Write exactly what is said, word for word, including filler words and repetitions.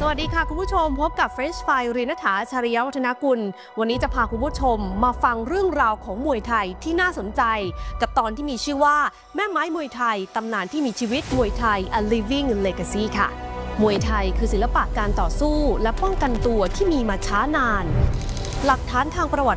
วัสดีค่ะคุณผู้ชมพบกับเฟรชไฟรีณฐาชริยวัฒนกุลวันนี้จะพาคุณผู้ชมมาฟังเรื่องราวของมวยไทยที่น่าสนใจกับตอนที่มีชื่อว่าแม่ไม้มวยไทยตำนานที่มีชีวิตมวยไทย A Living Legacy ค่ะมวยไทยคือศิลปะการต่อสู้และป้องกันตัวที่มีมาช้านานหลักฐานทางประวัติ